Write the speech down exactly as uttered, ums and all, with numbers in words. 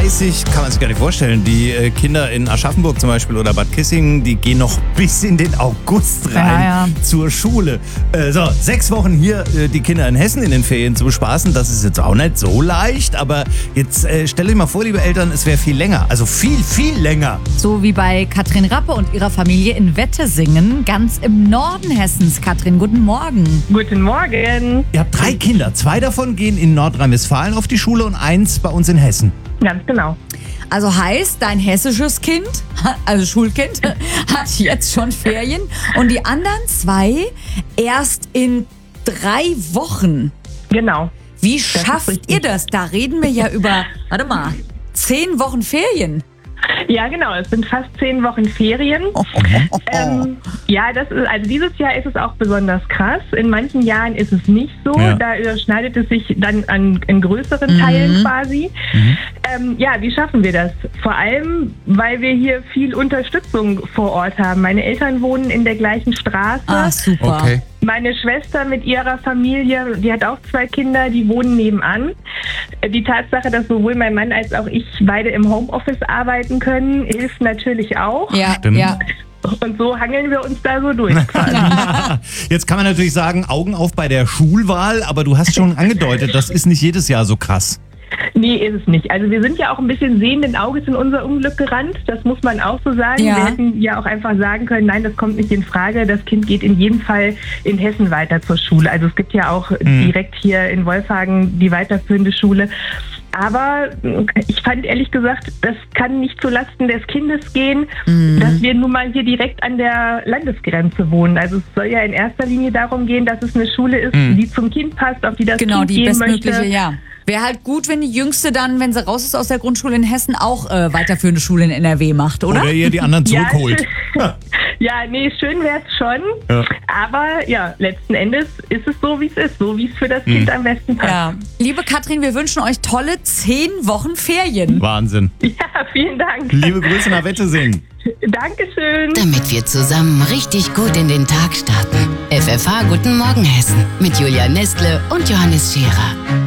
dreißig, kann man sich gar nicht vorstellen. Die äh, Kinder in Aschaffenburg zum Beispiel oder Bad Kissingen, die gehen noch bis in den August rein Ja, ja. zur Schule. Äh, so, sechs Wochen hier äh, die Kinder in Hessen in den Ferien zu bespaßen, das ist jetzt auch nicht so leicht. Aber jetzt äh, stell euch mal vor, liebe Eltern, es wäre viel länger. Also viel, viel länger. So wie bei Katrin Rappe und ihrer Familie in Wettesingen, ganz im Norden Hessens. Katrin, guten Morgen. Guten Morgen. Ihr habt drei Kinder. Zwei davon gehen in Nordrhein-Westfalen auf die Schule und eins bei uns in Hessen. Ganz genau. Also heißt, dein hessisches Kind, also Schulkind, hat jetzt schon Ferien und die anderen zwei erst in drei Wochen. Genau. Wie ist schafft richtig. ihr das? Da reden wir ja über, warte mal, zehn Wochen Ferien. Ja, genau. Es sind fast zehn Wochen Ferien. Oh, oh, oh, oh. Ähm, ja, das ist, also dieses Jahr ist es auch besonders krass. In manchen Jahren ist es nicht so. Ja. Da überschneidet es sich dann an, in größeren Teilen quasi. Ähm, ja, wie schaffen wir das? Vor allem, weil wir hier viel Unterstützung vor Ort haben. Meine Eltern wohnen in der gleichen Straße. Ah, super. Okay. Meine Schwester mit ihrer Familie, die hat auch zwei Kinder, die wohnen nebenan. Die Tatsache, dass sowohl mein Mann als auch ich beide im Homeoffice arbeiten können, hilft natürlich auch. Ja, Stimmt. ja. Und so hangeln wir uns da so durch quasi. Jetzt kann man natürlich sagen, Augen auf bei der Schulwahl, aber du hast schon angedeutet, das ist nicht jedes Jahr so krass. Nee, ist es nicht. Also wir sind ja auch ein bisschen sehenden Auges in unser Unglück gerannt. Das muss man auch so sagen. Ja. Wir hätten ja auch einfach sagen können, nein, das kommt nicht in Frage. Das Kind geht in jedem Fall in Hessen weiter zur Schule. Also es gibt ja auch Mhm. direkt hier in Wolfhagen die weiterführende Schule. Aber ich fand ehrlich gesagt, das kann nicht zulasten des Kindes gehen, dass wir nun mal hier direkt an der Landesgrenze wohnen. Also es soll ja in erster Linie darum gehen, dass es eine Schule ist, die zum Kind passt, auf die das Genau, Kind die gehen bestmögliche, möchte. ja. Wäre halt gut, wenn die Jüngste dann, wenn sie raus ist aus der Grundschule in Hessen, auch äh, weiterführende Schule in N R W macht, oder? Oder ihr die anderen zurückholt. Ja, ja, nee, schön wär's schon. Ja. Aber ja, letzten Endes ist es so, wie es ist. So, wie es für das Kind am besten passt. Ja. Liebe Katrin, wir wünschen euch tolle zehn Wochen Ferien. Wahnsinn. Ja, vielen Dank. Liebe Grüße nach Wettesingen. Dankeschön. Damit wir zusammen richtig gut in den Tag starten. F F H Guten Morgen Hessen mit Julia Nestle und Johannes Scherer.